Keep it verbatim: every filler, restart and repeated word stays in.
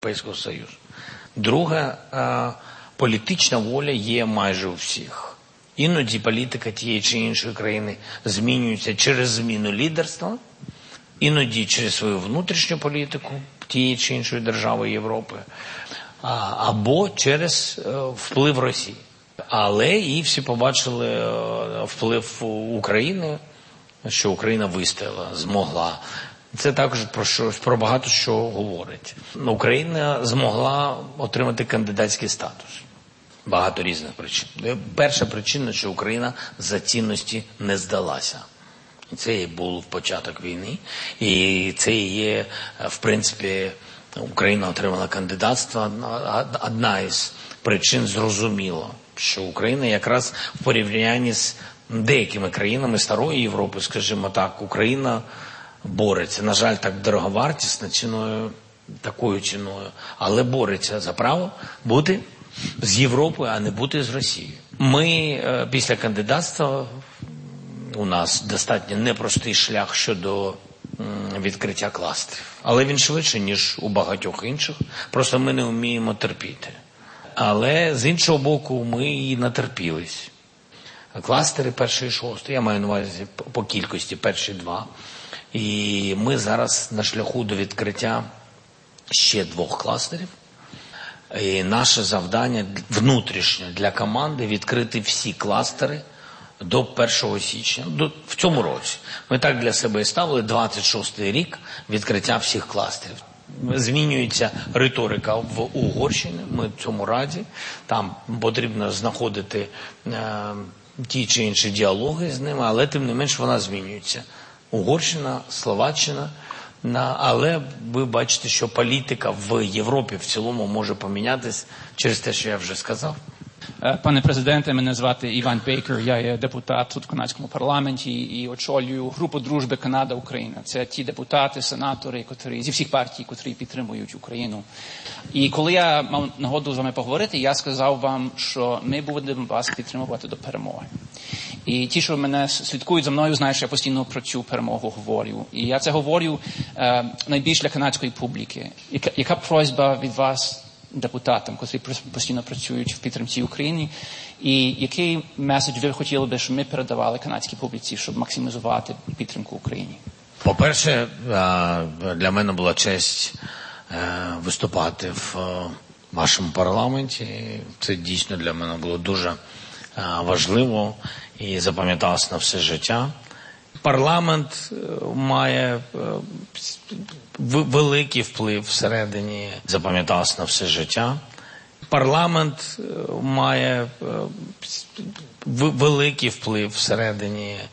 Європейського Союзу. Друге, політична воля є майже у всіх. Іноді політика тієї чи іншої країни змінюється через зміну лідерства, іноді через свою внутрішню політику тієї чи іншої держави Європи, або через вплив Росії. Але і всі побачили вплив України, що Україна вистояла, змогла. Це також про щось, про багато що говорить. Україна змогла отримати кандидатський статус. Багато різних причин. Перша причина, що Україна за цінності не здалася. Це і був початок війни. І це і є, в принципі, Україна отримала кандидатство. Одна із причин зрозуміло, що Україна якраз в порівнянні з деякими країнами Старої Європи, скажімо так, Україна бореться. На жаль, так дороговартісно, ціною, такою ціною, але бореться за право бути з Європою, а не бути з Росією. Ми після кандидатства, у нас достатньо непростий шлях щодо відкриття кластерів. Але він швидше, ніж у багатьох інших. Просто ми не вміємо терпіти. Але з іншого боку, ми і натерпілись. Кластери перший і шостий, я маю на увазі по кількості перші два. І ми зараз на шляху до відкриття ще двох кластерів. І наше завдання внутрішнє для команди відкрити всі кластери до першого січня, до, в цьому році. Ми так для себе і ставили двадцять шостий рік відкриття всіх кластерів. Змінюється риторика в Угорщині, ми цьому раді. Там потрібно знаходити е, ті чи інші діалоги з ними, але тим не менш вона змінюється. Угорщина, Словаччина, на, але ви бачите, що політика в Європі в цілому може помінятися через те, що я вже сказав. Пане президенте, мене звати Іван Бейкер, я є депутат тут в канадському парламенті і очолюю групу дружби Канада-Україна. Це ті депутати, сенатори, котрі, зі всіх партій, котрі підтримують Україну. І коли я мав нагоду з вами поговорити, я сказав вам, що ми будемо вас підтримувати до перемоги. І ті, що мене слідкують за мною, знають, що я постійно про цю перемогу говорю. І я це говорю е, найбільш для канадської публіки. Яка, яка просьба від вас, депутатам, котрі постійно працюють в підтримці України, і який меседж ви хотіли би, щоб ми передавали канадській публіці, щоб максимізувати підтримку Україні? По-перше, для мене була честь виступати в вашому парламенті. Це дійсно для мене було дуже важливо і запам'яталося на все життя. Парламент має великий вплив всередині, запам'яталося на все життя. Парламент має великий вплив всередині